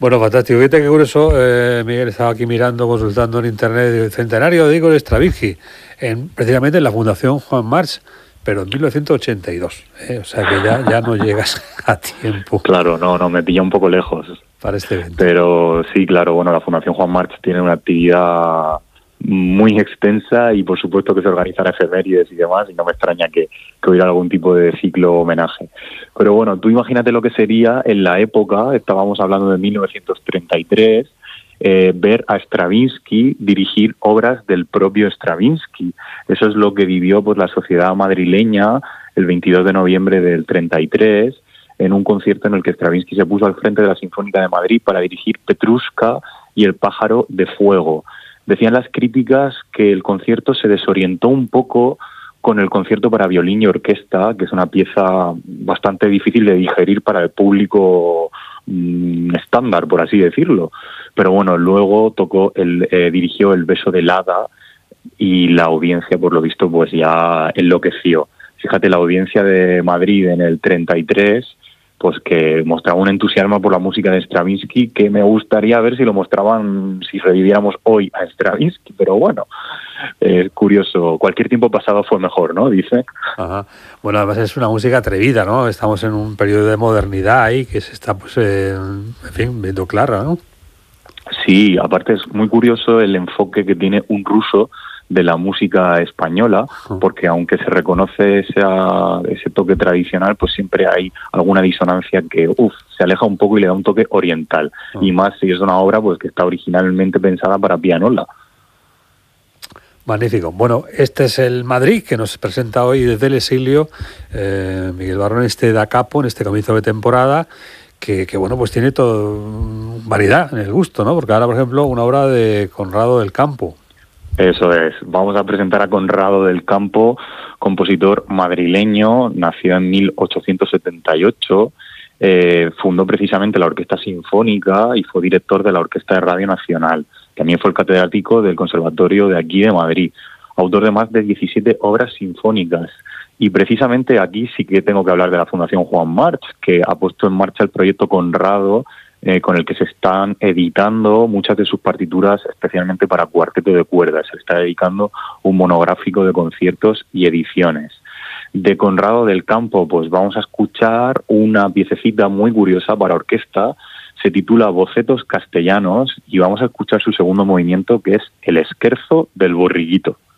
Bueno, fantástico. Fíjate qué curioso, Miguel, estaba aquí mirando, consultando en internet el centenario de Igor Stravinsky, precisamente en la Fundación Juan March, pero en 1982. O sea que ya no llegas a tiempo. Claro, no, me pilla un poco lejos. Para este evento. Pero sí, claro, bueno, la Fundación Juan March tiene una actividad muy extensa y por supuesto que se organizan efemérides y demás, y no me extraña que hubiera algún tipo de ciclo homenaje. Pero bueno, tú imagínate lo que sería en la época, estábamos hablando de 1933, ver a Stravinsky dirigir obras del propio Stravinsky. Eso es lo que vivió pues la sociedad madrileña el 22 de noviembre del 33, en un concierto en el que Stravinsky se puso al frente de la Sinfónica de Madrid para dirigir Petrushka y El pájaro de fuego. Decían las críticas que el concierto se desorientó un poco con el concierto para violín y orquesta, que es una pieza bastante difícil de digerir para el público estándar, por así decirlo. Pero bueno, luego dirigió El beso del hada y la audiencia, por lo visto, pues ya enloqueció. Fíjate, la audiencia de Madrid en el 33, pues que mostraba un entusiasmo por la música de Stravinsky que me gustaría ver si lo mostraban, si reviviéramos hoy a Stravinsky, pero bueno, es curioso, cualquier tiempo pasado fue mejor, ¿no? Dice. Ajá. Bueno, además es una música atrevida, ¿no? Estamos en un periodo de modernidad ahí que se está, pues, en fin, viendo clara, ¿no? Sí, aparte es muy curioso el enfoque que tiene un ruso de la música española, porque aunque se reconoce ese toque tradicional, pues siempre hay alguna disonancia que se aleja un poco y le da un toque oriental, y más si es una obra pues que está originalmente pensada para pianola. Magnífico. Bueno, este es el Madrid que nos presenta hoy desde el exilio Miguel Barrón, da capo en este comienzo de temporada, que bueno, pues tiene todo variedad en el gusto, ¿no? Porque ahora, por ejemplo, una obra de Conrado del Campo. Eso es. Vamos a presentar a Conrado del Campo, compositor madrileño, nació en 1878, fundó precisamente la Orquesta Sinfónica y fue director de la Orquesta de Radio Nacional. También fue el catedrático del Conservatorio de aquí de Madrid, autor de más de 17 obras sinfónicas. Y precisamente aquí sí que tengo que hablar de la Fundación Juan March, que ha puesto en marcha el proyecto Conrado, con el que se están editando muchas de sus partituras, especialmente para cuarteto de cuerdas. Se está dedicando un monográfico de conciertos y ediciones. De Conrado del Campo, pues vamos a escuchar una piececita muy curiosa para orquesta. Se titula Bocetos castellanos y vamos a escuchar su segundo movimiento, que es el Scherzo del borriguito.